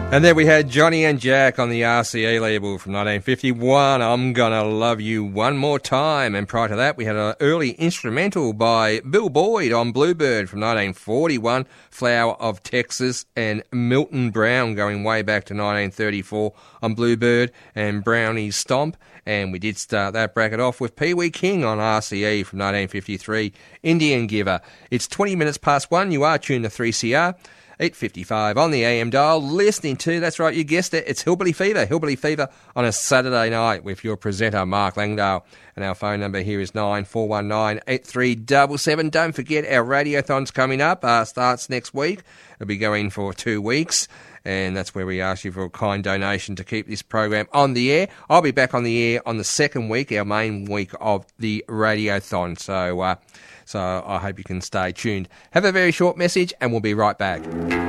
And then we had Johnny and Jack on the RCA label from 1951, I'm Gonna Love You One More Time. And prior to that, we had an early instrumental by Bill Boyd on Bluebird from 1941, Flower of Texas, and Milton Brown going way back to 1934 on Bluebird, and Brownie's Stomp. And we did start that bracket off with Pee Wee King on RCA from 1953, Indian Giver. It's 20 minutes past 1, you are tuned to 3CR. 8:55 on the AM dial, listening to, that's right, you guessed it, it's Hillbilly Fever on a Saturday night with your presenter, Mark Langdale. And our phone number here is 9419-8377. Don't forget, our radiothon's coming up, starts next week. It'll be going for 2 weeks. And that's where we ask you for a kind donation to keep this program on the air. I'll be back on the air on the second week, our main week of the radiothon. So I hope you can stay tuned. Have a very short message and we'll be right back.